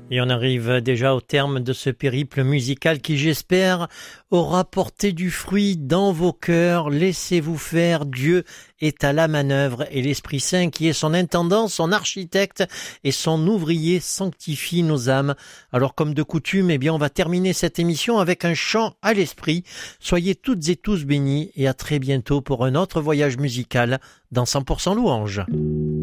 Et on arrive déjà au terme de ce périple musical qui, j'espère, aura porté du fruit dans vos cœurs. Laissez-vous faire, Dieu est à la manœuvre et l'Esprit Saint qui est son intendant, son architecte et son ouvrier sanctifie nos âmes. Alors comme de coutume, on va terminer cette émission avec un chant à l'esprit. Soyez toutes et tous bénis et à très bientôt pour un autre voyage musical dans 100% Louange.